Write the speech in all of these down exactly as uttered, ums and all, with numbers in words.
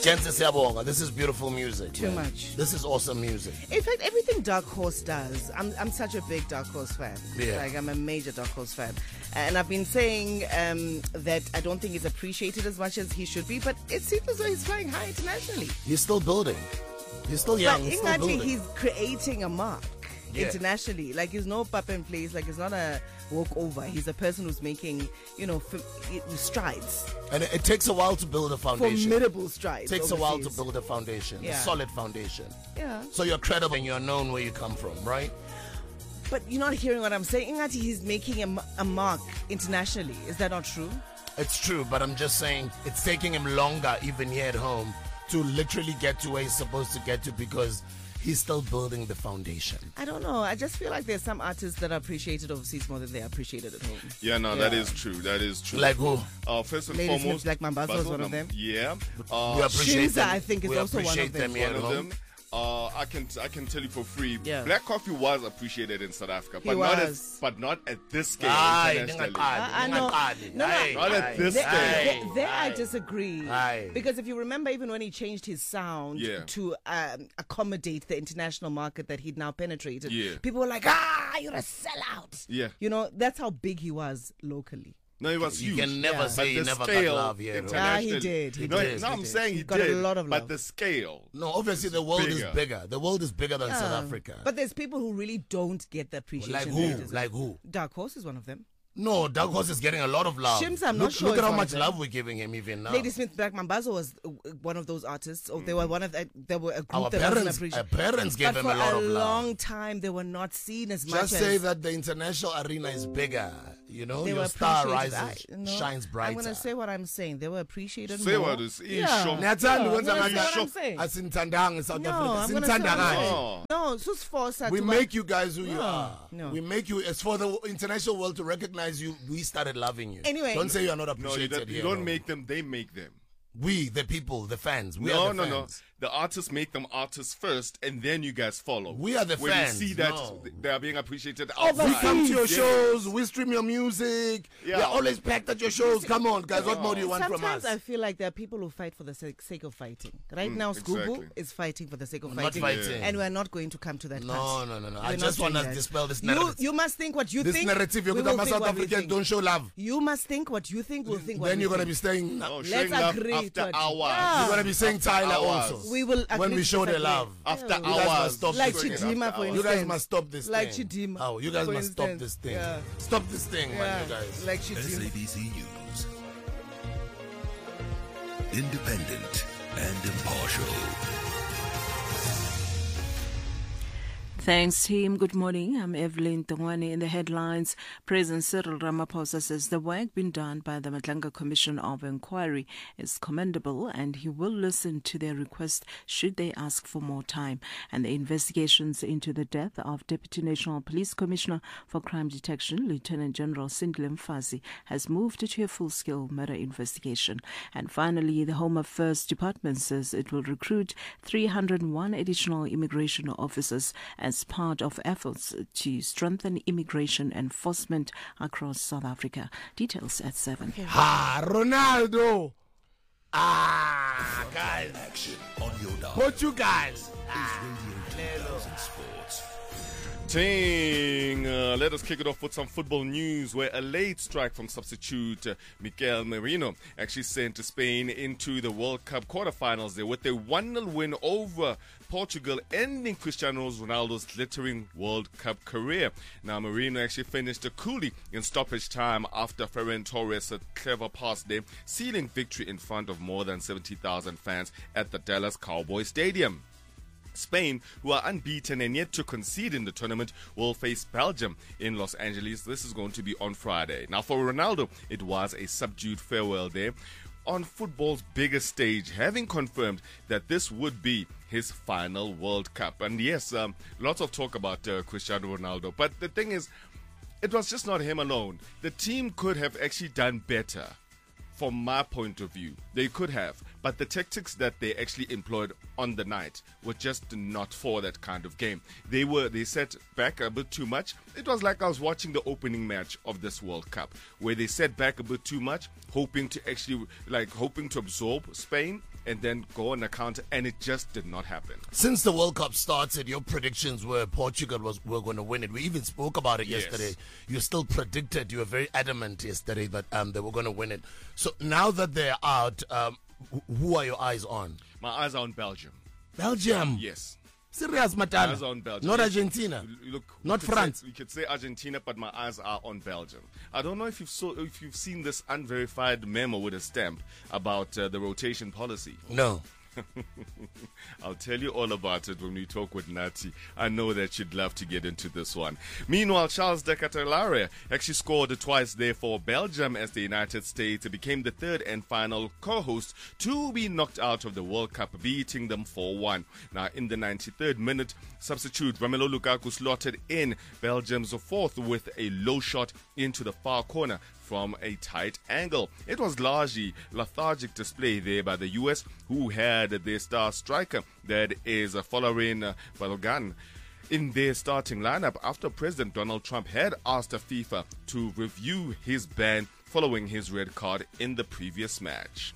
Jensen Siyabonga, this is beautiful music. Too man. much. This is awesome music. In fact, everything Dark Horse does, I'm I'm such a big Dark Horse fan. Yeah. Like, I'm a major Dark Horse fan. And I've been saying um, that I don't think he's appreciated as much as he should be, but it seems as though he's flying high internationally. He's still building. He's still young. But He's still Ingati, building. he's creating a mark. Yeah. Internationally, like he's no pop and place, like he's not a walkover. He's a person who's making, you know, f- strides. And it, it takes a while to build a foundation. Formidable strides. It takes overseas. a while to build a foundation, Yeah. a solid foundation. Yeah. So you're credible and you're known where you come from, right? But you're not hearing what I'm saying. Ingati, he's making a, a mark internationally. Is that not true? It's true, but I'm just saying it's taking him longer, even here at home, to literally get to where he's supposed to get to because he's still building the foundation. I don't know. I just feel like there's some artists that are appreciated overseas more than they are appreciated at home. Yeah, no, Yeah. that is true. That is true. Like who? Uh, first and Lady Smith, foremost, Black Mambazo is one of them. Yeah. We Uh, appreciate Shimza, them. I think, is we also one of appreciate them. here one at of home. them. Uh, I can I can tell you for free. Yeah. Black coffee was appreciated in South Africa, He but not at was. but not at this scale Aye, internationally. ningaqali, I- I know. ningaqali. No, no. Aye, Not at aye, this There, scale. aye, there, there I aye. disagree. Aye. Because if you remember, even when he changed his sound Yeah. to um, accommodate the international market that he'd now penetrated, Yeah. people were like, ah, you're a sellout. Yeah. You know, that's how big he was locally. No, it was You huge. can never Yeah. say But he the never got scale love here. right? internationally- Ah, he did, he no, did, no, he I'm did. saying he, He got a did, lot of but love. the scale. No, obviously the world Bigger. is bigger. The world is bigger than South Yeah. Africa. But there's people who really don't get the appreciation. like they who? deserve. Like who? Dark Horse is one of them. No, Dark Horse is getting a lot of love. Shims, I'm not look, sure Look it's at how one much of them. love we're giving him even now. Lady Smith Black Mambazo was uh, one of those artists. Or they were one of the, there were a group Our that wasn't parents, appreciated. our parents gave But him for a lot of love. long time, they were not seen as much Just as say that the international arena is bigger. You know, they your were star appreciated. rises, I- no, shines brighter. I'm going to say what I'm saying. They were appreciated Say more. what is- is yeah. sure. Ngiyathanda Yeah, ukwenza I'm gonna ngathi say what I'm asho- saying. asintandanga in South No, Africa. I'm going to say what Sinthanda I'm kahle. saying. Oh. No, susforsa We to- make you guys who you No, are. no. We make you. It's for the international world to recognize you. We started loving you. Anyway. Don't say you are not No, you appreciated don't, you here. don't no. make them, they make them. We, the people, the fans. We no, are the no, fans. no. The artists make them artists first, and then you guys follow. We are the when fans, you see that no. they are being appreciated We outside. come to your Yeah. shows. We stream your music. Yeah. We are always packed at your shows. Come on, guys. What more do you want from Sometimes us? I feel like there are people who fight for the sake, sake of fighting. Right now, Scoobu exactly. is fighting for the sake of Not fighting. fighting. And we're not going to come to that No, part. no, no, no. We're I not just want doing to that. dispel this You, narrative. you must think what you This think. narrative, you're we going will to think South what we African, think. don't show love. You must think what you think. We'll think what Then we you're going to think. be saying, Oh, Let's showing love agree after to it. hours. Yeah. you're going to be saying After Tyler hours. also. We will when agree we to show the disagree. love. After Yeah. You guys must hours. stop Like this thing. Chidima, for You instance. guys must stop this Like thing. Chidima, Oh, you guys for must stop instance. this thing. Yeah. Stop this thing, man, Yeah, you guys. like Chidima. S A B C News. Independent and impartial. Thanks, team. Good morning. I'm Evelyn Tongwane. In the headlines, President Cyril Ramaphosa says the work being done by the Madlanga Commission of Inquiry is commendable and he will listen to their request should they ask for more time. And the investigations into the death of Deputy National Police Commissioner for Crime Detection, Lieutenant General Sindile Mfazi, has moved to a full-scale murder investigation. And finally, the Home Affairs Department says it will recruit three hundred one additional immigration officers as part of efforts to strengthen immigration enforcement across South Africa. Details at seven. Ha, Ronaldo. Ah, guys. Action on your dial. Portugal. Radio two thousand Sports. Ting. Uh, let us kick it off with some football news where a late strike from substitute uh, Mikel Merino actually sent Spain into the World Cup quarterfinals there with a one nil win over Portugal, ending Cristiano Ronaldo's glittering World Cup career. Now, Merino actually finished a coolie in stoppage time after Ferran Torres' a clever pass there, sealing victory in front of more than seventy thousand fans at the Dallas Cowboys Stadium. Spain, who are unbeaten and yet to concede in the tournament, will face Belgium in Los Angeles. This is going to be on Friday. Now, for Ronaldo, it was a subdued farewell there on football's biggest stage, having confirmed that this would be his final World Cup. And yes, um, lots of talk about uh, Cristiano Ronaldo. But the thing is, it was just not him alone. The team could have actually done better. From my point of view, they could have, but the tactics that they actually employed on the night were just not for that kind of game. They were they set back a bit too much. It was like I was watching the opening match of this World Cup, where they set back a bit too much, hoping to actually like hoping to absorb Spain and then go on a counter, and it just did not happen. Since the World Cup started, your predictions were Portugal was were going to win it. We even spoke about it Yes. yesterday. You still predicted, you were very adamant yesterday that um, they were going to win it. So now that they're out, um, wh- who are your eyes on? My eyes are on Belgium. Belgium. Yes. Serious, My Matana. eyes are on Belgium. Not Yes. Argentina. You Look, Not we could France. Say, we could say Argentina, but my eyes are on Belgium. I don't know if you've saw, if you've seen this unverified memo with a stamp about uh, the rotation policy. No. I'll tell you all about it when we talk with Nati. I know that you'd love to get into this one. Meanwhile, Charles de Ketelaere actually scored twice there for Belgium as the United States became the third and final co-host to be knocked out of the World Cup, beating them four one. Now, in the ninety-third minute, substitute Romelu Lukaku slotted in Belgium's fourth with a low shot into the far corner from a tight angle. It was largely lethargic display there by the U S, who had their star striker, that is Folarin Balogun, in their starting lineup after President Donald Trump had asked FIFA to review his ban following his red card in the previous match.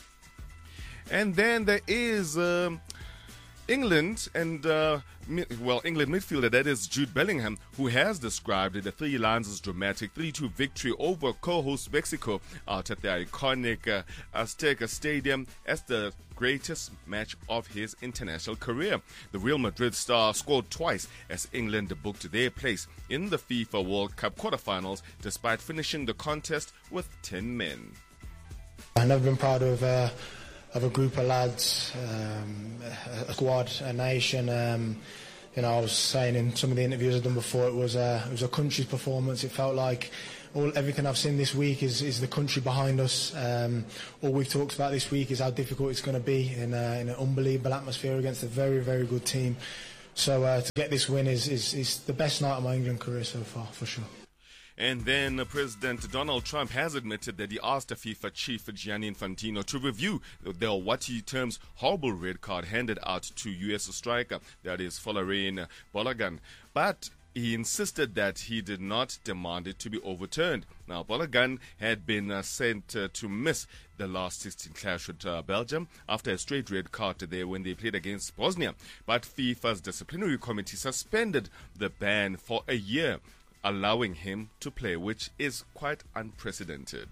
And then there is um, England and, uh, mi- well, England midfielder, that is Jude Bellingham, who has described the Three Lions' dramatic three two victory over co-host Mexico out at the iconic uh, Azteca Stadium as the greatest match of his international career. The Real Madrid star scored twice as England booked their place in the FIFA World Cup quarterfinals despite finishing the contest with ten men. I've never been proud of uh, of a group of lads, um, a squad, a nation. Um, you know, I was saying in some of the interviews I've done before, it was a, it was a country's performance. It felt like all everything I've seen this week is, is the country behind us. Um, all we've talked about this week is how difficult it's going to be in, a, in an unbelievable atmosphere against a very, very good team. So uh, to get this win is, is, is the best night of my England career so far, for sure. And then uh, President Donald Trump has admitted that he asked the FIFA chief Gianni Infantino to review the what he terms horrible red card handed out to U S striker, that is Folarin Balogun. But he insisted that he did not demand it to be overturned. Now, Balogun had been uh, sent uh, to miss the last sixteen clash with uh, Belgium after a straight red card there when they played against Bosnia. But FIFA's disciplinary committee suspended the ban for a year, allowing him to play, which is quite unprecedented.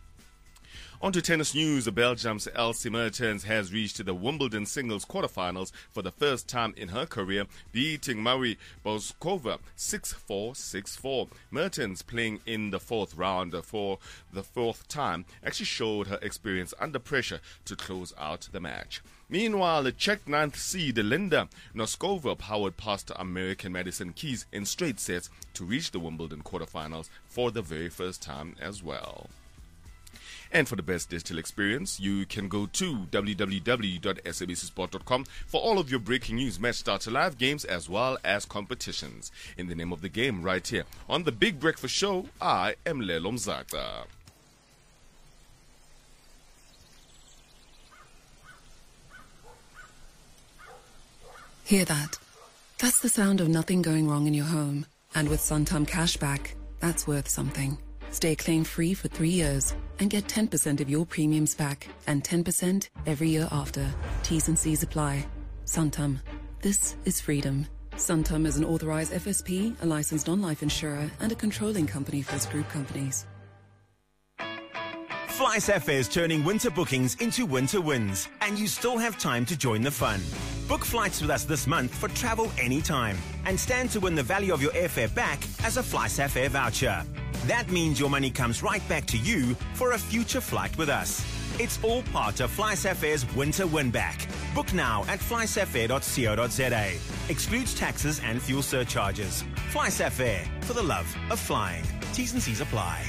On to tennis news. Belgium's Elsie Mertens has reached the Wimbledon singles quarterfinals for the first time in her career, beating Marie Boskova six four, six four. Mertens, playing in the fourth round for the fourth time, actually showed her experience under pressure to close out the match. Meanwhile, the Czech ninth seed Linda Noskova powered past American Madison Keys in straight sets to reach the Wimbledon quarterfinals for the very first time as well. And for the best digital experience, you can go to w w w dot s a b c sport dot com for all of your breaking news, match starter, live games, as well as competitions. In the name of the game, right here on the Big Breakfast Show, I am Lelo Mzata. Hear that? That's the sound of nothing going wrong in your home. And with Santam Cashback, that's worth something. Stay claim-free for three years and get ten percent of your premiums back and ten percent every year after. T's and C's apply. Santam. This is freedom. Santam is an authorized F S P, a licensed non-life insurer, and a controlling company for its group companies. FlySafair is turning winter bookings into winter wins, and you still have time to join the fun. Book flights with us this month for travel anytime and stand to win the value of your airfare back as a FlySafair voucher. That means your money comes right back to you for a future flight with us. It's all part of FlySafair's winter win back. Book now at flysafair dot co dot za. Excludes taxes and fuel surcharges. FlySafair, for the love of flying. T's and C's apply.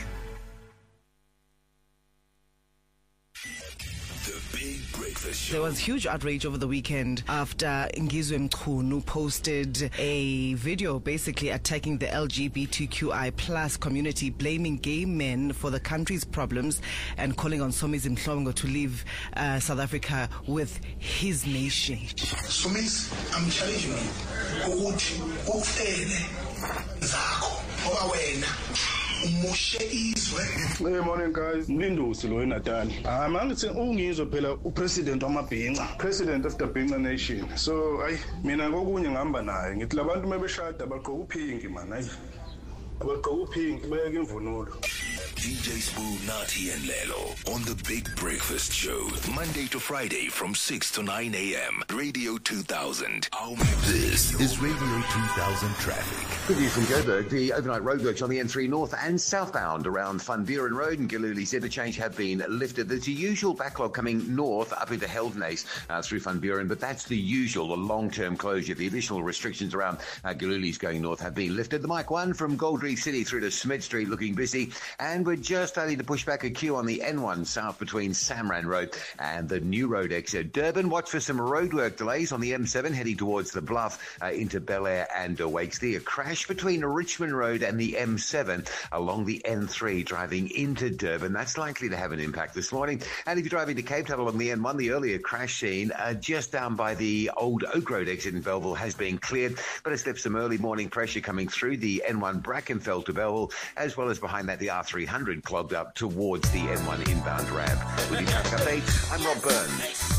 There was huge outrage over the weekend after Ngizwe Mchunu posted a video basically attacking the L G B T Q I plus community, blaming gay men for the country's problems and calling on Somizi Mhlongo to leave uh, South Africa with his nation. Somizi, I'm challenging you. Ukuthi ukufele zakho ngoba wena umoshe izwe. Hey, morning guys. Mlindusi lo eNatal. Ah, mangithi ungizwe phela upresident wamabhinca, president of the Bhinca Nation. So, ay mina ngokunye ngihamba naye. Ngithi labantu mebeshada bagqoka uphinki man, ay. Bagqoka uphinki beke imvunulo. D J Sbu, Nati and Lelo on the Big Breakfast Show, Monday to Friday from six to nine a.m. Radio two thousand. This is Radio two thousand traffic. Good news from Joburg. The overnight roadworks on the N three north and southbound around Van Buren Road and Gilooly's interchange have been lifted. There's a usual backlog coming north up into Heldenace uh, through Van Buren, but that's the usual, the long-term closure. The additional restrictions around uh, Gilooly's going north have been lifted. The Mike one from Gold Reef City through to Smith Street looking busy, and we're just starting to push back a queue on the N one south between Samran Road and the new road exit. Durban, watch for some roadwork delays on the M seven heading towards the Bluff uh, into Bel Air and Wakesy. A crash between Richmond Road and the M seven along the N three driving into Durban. That's likely to have an impact this morning. And if you're driving to Cape Town along the N one, the earlier crash scene uh, just down by the old Oak Road exit in Belleville has been cleared, but it's left some early morning pressure coming through the N one Brackenfell to Belleville, as well as behind that the R three hundred clogged up towards the N one inbound ramp. With your traffic update, I'm Rob Byrne.